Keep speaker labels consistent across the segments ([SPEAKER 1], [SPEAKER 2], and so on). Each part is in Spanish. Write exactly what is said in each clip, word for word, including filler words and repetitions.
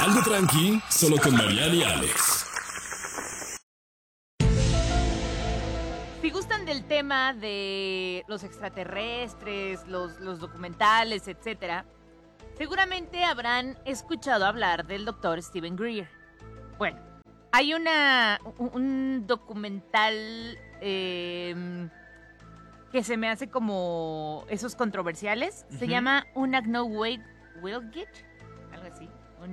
[SPEAKER 1] Algo tranqui, solo con Mariana y Alex.
[SPEAKER 2] Si gustan del tema de los extraterrestres, los, los documentales, etcétera, seguramente habrán escuchado hablar del doctor Steven Greer. Bueno, hay una un, un documental eh, que se me hace como esos controversiales. Uh-huh. Se llama Unknown Willgate, algo así.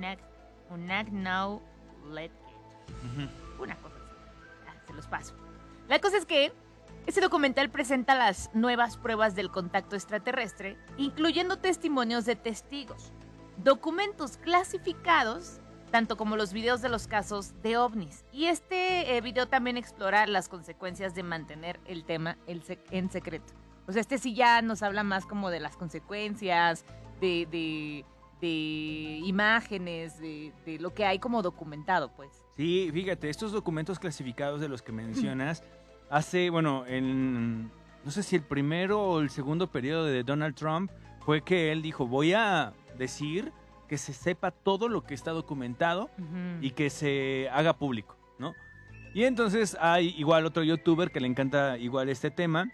[SPEAKER 2] Unknown Willgate. Uh-huh. Una cosa así. Ah, se los paso. La cosa es que este documental presenta las nuevas pruebas del contacto extraterrestre, incluyendo testimonios de testigos, documentos clasificados, tanto como los videos de los casos de ovnis. Y este eh, video también explora las consecuencias de mantener el tema el sec- en secreto. O sea, este sí ya nos habla más como de las consecuencias, de, de, de imágenes, de, de lo que hay como documentado, pues.
[SPEAKER 3] Sí, fíjate, estos documentos clasificados de los que mencionas, hace, bueno, en, no sé si el primero o el segundo periodo de Donald Trump, fue que él dijo, voy a decir que se sepa todo lo que está documentado uh-huh. y que se haga público, ¿no? Y entonces hay igual otro youtuber que le encanta igual este tema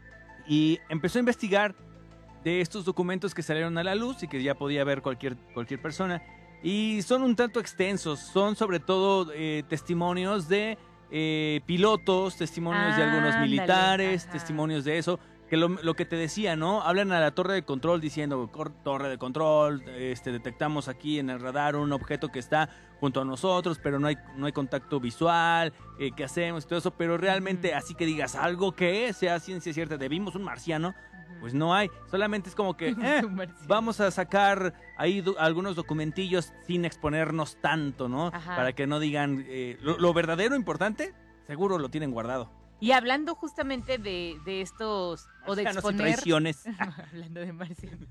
[SPEAKER 3] y empezó a investigar de estos documentos que salieron a la luz y que ya podía ver cualquier, cualquier persona. Y son un tanto extensos, son sobre todo eh, testimonios de eh, pilotos, testimonios ah, de algunos militares, dale, testimonios de eso, que lo, lo que te decía, ¿no? Hablan a la torre de control diciendo, torre de control, este, detectamos aquí en el radar un objeto que está junto a nosotros, pero no hay, no hay contacto visual, eh, ¿qué hacemos? Todo eso, pero realmente mm. así que digas algo que sea ciencia cierta, de vimos un marciano, pues no hay, solamente es como que eh, vamos a sacar ahí do- algunos documentillos sin exponernos tanto, ¿no? Ajá. Para que no digan eh, lo, lo verdadero importante, seguro lo tienen guardado.
[SPEAKER 2] Y hablando justamente de, de estos marcianos o de exponer
[SPEAKER 3] traiciones.
[SPEAKER 2] Hablando de marcianos.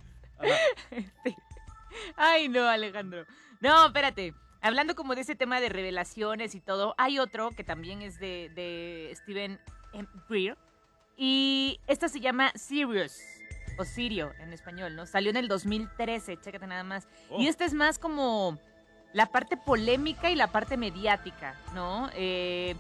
[SPEAKER 2] Sí. Ay, no, Alejandro. No, espérate. Hablando como de ese tema de revelaciones y todo, hay otro que también es de, de Steven M. Greer. Y esta se llama Sirius, o Sirio en español, ¿no? Salió en el dos mil trece, chécate nada más. Oh. Y esta es más como la parte polémica y la parte mediática, ¿no? Eh,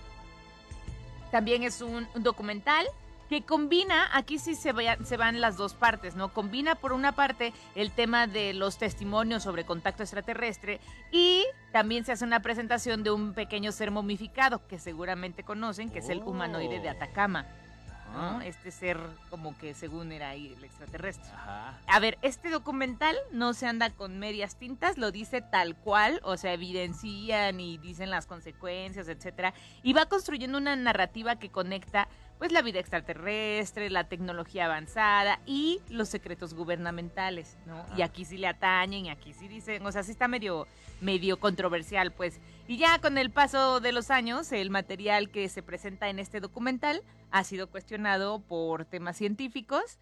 [SPEAKER 2] también es un, un documental que combina, aquí sí se, vaya, se van las dos partes, ¿no? Combina por una parte el tema de los testimonios sobre contacto extraterrestre y también se hace una presentación de un pequeño ser momificado que seguramente conocen, que oh. es el humanoide de Atacama. ¿No? Este ser como que según era ahí el extraterrestre. Ajá. A ver, este documental no se anda con medias tintas, lo dice tal cual, o sea, evidencian y dicen las consecuencias, etcétera, y va construyendo una narrativa que conecta pues la vida extraterrestre, la tecnología avanzada y los secretos gubernamentales, ¿no? Ajá. Y aquí sí le atañen y aquí sí dicen, o sea, sí está medio, medio controversial, pues. Y ya con el paso de los años, el material que se presenta en este documental ha sido cuestionado por temas científicos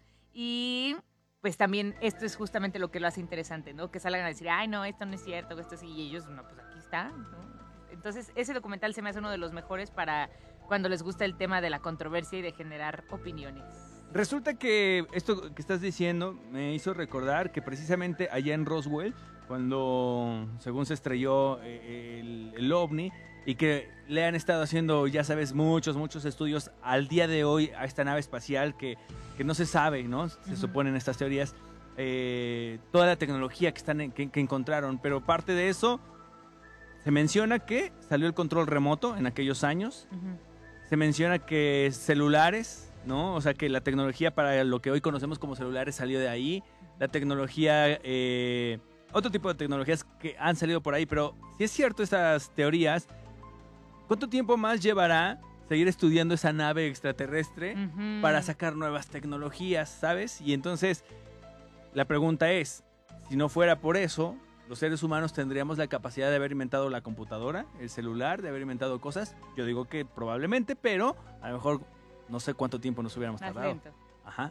[SPEAKER 2] y pues también esto es justamente lo que lo hace interesante, ¿no? Que salgan a decir, ay, no, esto no es cierto, esto sí, y ellos, no, pues aquí está, ¿no? Entonces, ese documental se me hace uno de los mejores para cuando les gusta el tema de la controversia y de generar opiniones.
[SPEAKER 3] Resulta que esto que estás diciendo me hizo recordar que precisamente allá en Roswell, cuando según se estrelló el, el ovni, y que le han estado haciendo, ya sabes, muchos, muchos estudios al día de hoy a esta nave espacial que, que no se sabe, ¿no? Se uh-huh. suponen estas teorías, eh, toda la tecnología que, están en, que, que encontraron, pero parte de eso se menciona que salió el control remoto en aquellos años, uh-huh. se menciona que celulares, ¿no? O sea, que la tecnología para lo que hoy conocemos como celulares salió de ahí, la tecnología, eh, otro tipo de tecnologías que han salido por ahí, pero si es cierto estas teorías, ¿cuánto tiempo más llevará seguir estudiando esa nave extraterrestre uh-huh. para sacar nuevas tecnologías, ¿sabes? Y entonces, la pregunta es, si no fuera por eso, ¿los seres humanos tendríamos la capacidad de haber inventado la computadora, el celular, de haber inventado cosas? Yo digo que probablemente, pero a lo mejor no sé cuánto tiempo nos hubiéramos
[SPEAKER 2] más
[SPEAKER 3] tardado.
[SPEAKER 2] Lento.
[SPEAKER 3] Ajá.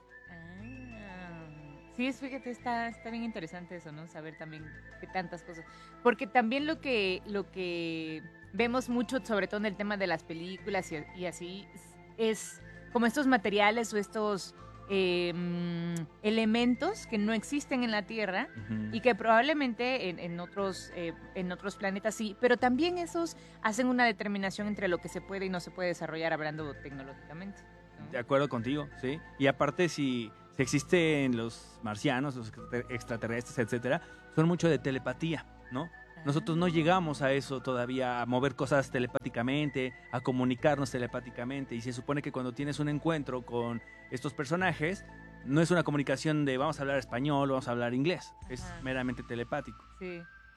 [SPEAKER 2] Ah, sí, es, fíjate, está, está bien interesante eso, ¿no? Saber también qué tantas cosas. Porque también lo que, lo que vemos mucho, sobre todo en el tema de las películas y, y así, es como estos materiales o estos eh, mm, elementos que no existen en la Tierra
[SPEAKER 3] Ujú.
[SPEAKER 2] y que probablemente en, en otros eh, en otros planetas sí, pero también esos hacen una determinación entre lo que se puede y no se puede desarrollar hablando tecnológicamente, ¿no?
[SPEAKER 3] De acuerdo contigo, sí. Y aparte, si, si existen los marcianos, los extraterrestres, etcétera, son mucho de telepatía, ¿no? Nosotros no llegamos a eso todavía, a mover cosas telepáticamente, a comunicarnos telepáticamente. Y se supone que cuando tienes un encuentro con estos personajes, no es una comunicación de vamos a hablar español o vamos a hablar inglés. Es
[SPEAKER 2] Ajá.
[SPEAKER 3] meramente telepático.
[SPEAKER 2] Sí.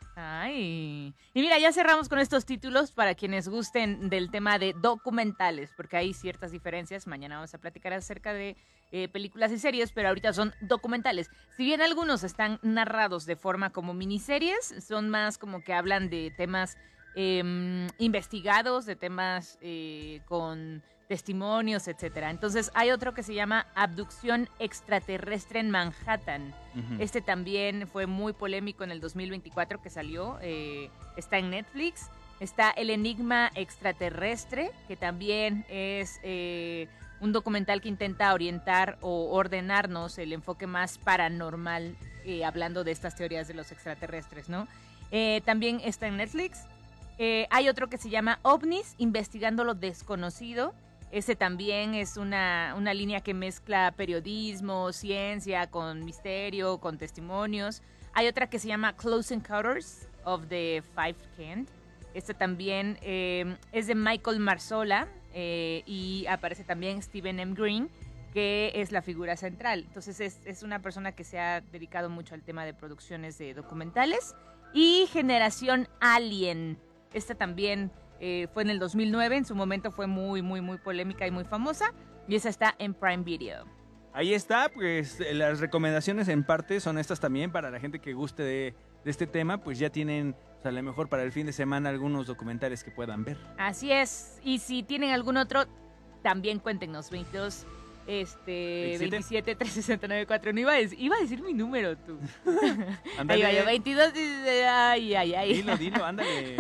[SPEAKER 2] Ay. Y mira, ya cerramos con estos títulos para quienes gusten del tema de documentales, porque hay ciertas diferencias. Mañana vamos a platicar acerca de eh, películas y series, pero ahorita son documentales. Si bien algunos están narrados de forma como miniseries, son más como que hablan de temas eh, investigados, de temas eh, con testimonios, etcétera. Entonces hay otro que se llama Abducción extraterrestre en Manhattan.
[SPEAKER 3] Ujú.
[SPEAKER 2] Este también fue muy polémico en el dos mil veinticuatro que salió. Eh, está en Netflix. Está El Enigma Extraterrestre, que también es eh, un documental que intenta orientar o ordenarnos el enfoque más paranormal, eh, hablando de estas teorías de los extraterrestres, ¿no? Eh, también está en Netflix. Eh, hay otro que se llama OVNIs, Investigando lo Desconocido. Ese también es una, una línea que mezcla periodismo, ciencia, con misterio, con testimonios. Hay otra que se llama Close Encounters of the Five Kind. Esta también eh, es de Michael Marsola eh, y aparece también Stephen M. Green, que es la figura central. Entonces es, es una persona que se ha dedicado mucho al tema de producciones de documentales. Y Generación Alien. Esta también eh, fue en el dos mil nueve, en su momento fue muy, muy, muy polémica y muy famosa. Y esa está en Prime Video.
[SPEAKER 3] Ahí está, pues eh, las recomendaciones en parte son estas también para la gente que guste de, de este tema, pues ya tienen, o sea, a lo mejor para el fin de semana algunos documentales que puedan ver.
[SPEAKER 2] Así es. Y si tienen algún otro, también cuéntenos. veintidós, este,
[SPEAKER 3] veintisiete.
[SPEAKER 2] veintisiete, trescientos sesenta y nueve, cuarenta y uno. Iba a decir, iba a decir mi número, tú.
[SPEAKER 3] Ándale.
[SPEAKER 2] Ahí va yo, veintidós, ay, ay, ay.
[SPEAKER 3] Dilo, dilo, ándale.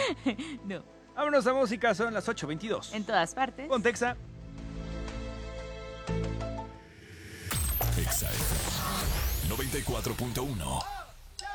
[SPEAKER 2] No,
[SPEAKER 3] Vámonos a música, son las ocho veintidós.
[SPEAKER 2] en todas partes.
[SPEAKER 3] Con Texa.
[SPEAKER 1] Exa F M noventa y cuatro punto uno.